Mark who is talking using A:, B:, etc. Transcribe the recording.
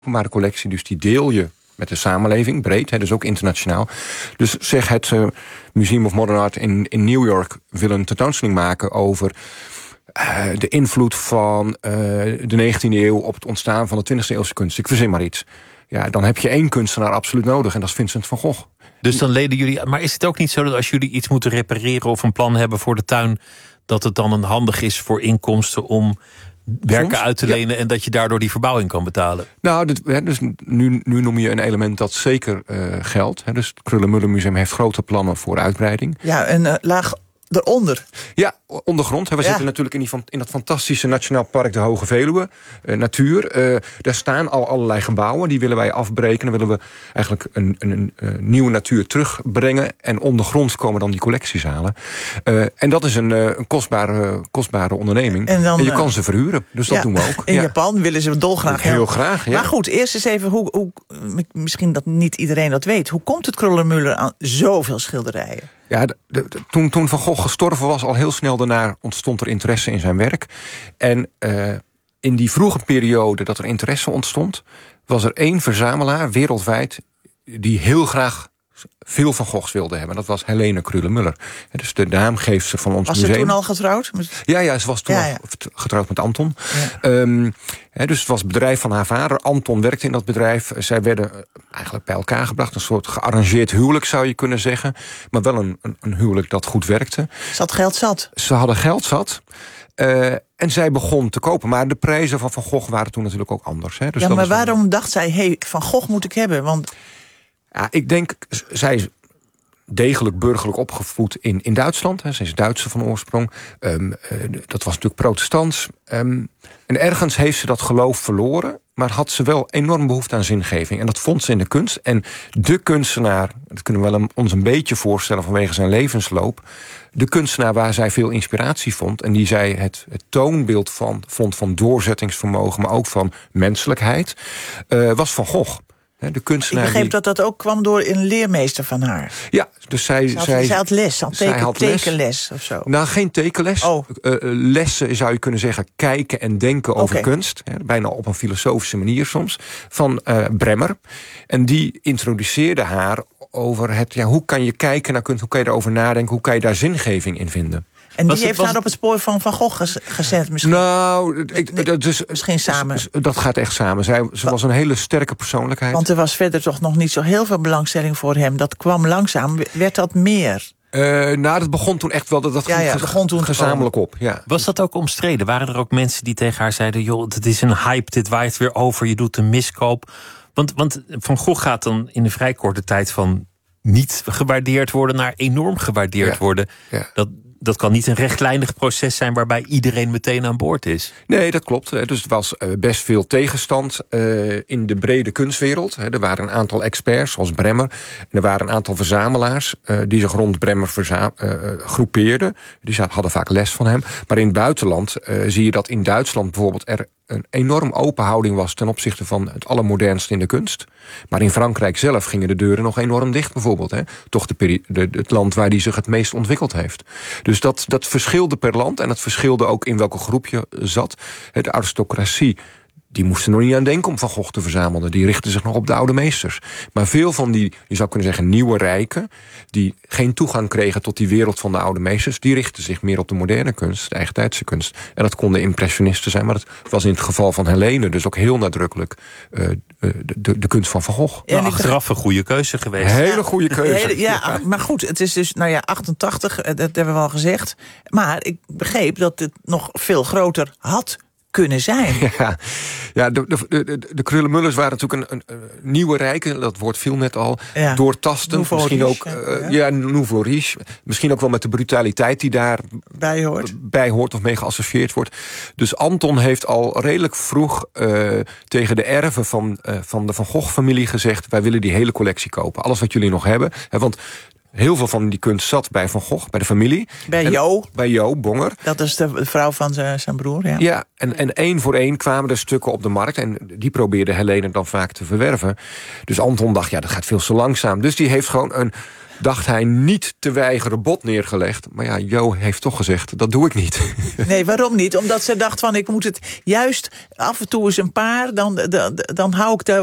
A: openbare collectie, dus die deel je met de samenleving, breed, dus ook internationaal. Dus zeg het Museum of Modern Art in New York wil een tentoonstelling maken over de invloed van de 19e eeuw op het ontstaan van de 20e eeuwse kunst. Ik verzin maar iets. Ja, dan heb je één kunstenaar absoluut nodig en dat is Vincent van Gogh.
B: Dus dan leden jullie. Maar is het ook niet zo dat als jullie iets moeten repareren of een plan hebben voor de tuin, dat het dan handig is voor inkomsten om werken uit te lenen en dat je daardoor die verbouwing kan betalen?
A: Nou, dus nu noem je een element dat zeker geldt. Dus het Kröller-Müller Museum heeft grote plannen voor uitbreiding.
C: Ja, een laag eronder.
A: Ja, ondergrond. We zitten natuurlijk in dat fantastische Nationaal Park de Hoge Veluwe. Natuur. Daar staan al allerlei gebouwen. Die willen wij afbreken. Dan willen we eigenlijk een nieuwe natuur terugbrengen. En ondergronds komen dan die collectiezalen. En dat is een kostbare onderneming. En je kan ze verhuren. Dus dat doen we ook.
C: In Japan willen ze dolgraag.
A: Heel graag, ja.
C: Maar goed, eerst eens even, hoe misschien dat niet iedereen dat weet. Hoe komt het Kröller-Müller aan zoveel schilderijen?
A: Ja, toen Van Gogh gestorven was, al heel snel daarna ontstond er interesse in zijn werk. En in die vroege periode dat er interesse ontstond, was er één verzamelaar wereldwijd die heel graag veel Van Goghs wilde hebben. Dat was Helene Kröller-Müller. Dus de naamgeefster van ons museum.
C: Was ze toen al getrouwd?
A: Ja, ze was toen al getrouwd met Anton. Ja. Dus het was het bedrijf van haar vader. Anton werkte in dat bedrijf. Zij werden eigenlijk bij elkaar gebracht. Een soort gearrangeerd huwelijk, zou je kunnen zeggen. Maar wel een huwelijk dat goed werkte.
C: Ze had geld zat.
A: Ze hadden geld zat. En zij begon te kopen. Maar de prijzen van Van Gogh waren toen natuurlijk ook anders. Dus
C: ja, maar waarom dacht zij, Van Gogh moet ik hebben? Want
A: ja, ik denk, zij is degelijk burgerlijk opgevoed in Duitsland. Ze is Duitse van oorsprong. Dat was natuurlijk protestants. En ergens heeft ze dat geloof verloren, maar had ze wel enorm behoefte aan zingeving. En dat vond ze in de kunst. En de kunstenaar, dat kunnen we wel ons een beetje voorstellen vanwege zijn levensloop, de kunstenaar waar zij veel inspiratie vond en die zij het toonbeeld vond van doorzettingsvermogen, maar ook van menselijkheid, was Van Gogh. De kunstenaar.
C: Ik begreep dat ook kwam door een leermeester van haar.
A: Ja, dus zij
C: had les, tekenles of zo.
A: Nou, geen tekenles. Lessen zou je kunnen zeggen, kijken en denken over kunst. Bijna op een filosofische manier soms. Van Bremmer. En die introduceerde haar over hoe kan je kijken naar kunst, hoe kan je erover nadenken, hoe kan je daar zingeving in vinden.
C: En die heeft haar op het spoor van Van Gogh gezet misschien?
A: Nou,
C: misschien samen.
A: Dat gaat echt samen. Ze was een hele sterke persoonlijkheid.
C: Want er was verder toch nog niet zo heel veel belangstelling voor hem. Dat kwam langzaam. Werd dat meer?
A: Dat begon toen echt wel. Dat begon toen gezamenlijk op. Ja.
B: Was dat ook omstreden? Waren er ook mensen die tegen haar zeiden, joh, het is een hype, dit waait weer over, je doet een miskoop? Want Van Gogh gaat dan in een vrij korte tijd van niet gewaardeerd worden naar enorm gewaardeerd worden. Ja. Dat kan niet een rechtlijnig proces zijn waarbij iedereen meteen aan boord is.
A: Nee, dat klopt. Dus er was best veel tegenstand in de brede kunstwereld. Er waren een aantal experts, zoals Bremmer. En er waren een aantal verzamelaars die zich rond Bremmer groepeerden. Die hadden vaak les van hem. Maar in het buitenland zie je dat in Duitsland bijvoorbeeld er een enorm open houding was ten opzichte van het allermodernste in de kunst. Maar in Frankrijk zelf gingen de deuren nog enorm dicht bijvoorbeeld. Toch het land waar die zich het meest ontwikkeld heeft. Dus dat verschilde per land en dat verschilde ook in welke groep je zat. De aristocratie, die moesten nog niet aan denken om Van Gogh te verzamelen. Die richtten zich nog op de oude meesters. Maar veel van die, je zou kunnen zeggen, nieuwe rijken, die geen toegang kregen tot die wereld van de oude meesters, die richtten zich meer op de moderne kunst, de eigentijdse kunst. En dat konden impressionisten zijn, maar dat was in het geval van Helene dus ook heel nadrukkelijk de kunst van Van Gogh.
B: Ja, achteraf een goede keuze geweest.
A: Hele goede keuze.
C: Maar goed, het is dus 88, dat hebben we al gezegd. Maar ik begreep dat het nog veel groter had kunnen zijn.
A: Ja, de Kröller-Müllers waren natuurlijk een nieuwe rijken. Dat woord viel net al. Ja. Doortastend.
C: Nouveau
A: misschien
C: riche,
A: ook Nouveau riche. Misschien ook wel met de brutaliteit die daar bij hoort of mee geassocieerd wordt. Dus Anton heeft al redelijk vroeg tegen de erven van de Van Gogh-familie gezegd, wij willen die hele collectie kopen. Alles wat jullie nog hebben. Want heel veel van die kunst zat bij Van Gogh, bij de familie. Bij Jo Bonger.
C: Dat is de vrouw van zijn broer, ja.
A: Ja, en één voor één kwamen er stukken op de markt. En die probeerde Helene dan vaak te verwerven. Dus Anton dacht, dat gaat veel te langzaam. Dus die heeft gewoon dacht hij niet te weigeren, bod neergelegd. Maar ja, Jo heeft toch gezegd, dat doe ik niet.
C: Nee, waarom niet? Omdat ze dacht van, ik moet het juist af en toe eens een paar... dan hou ik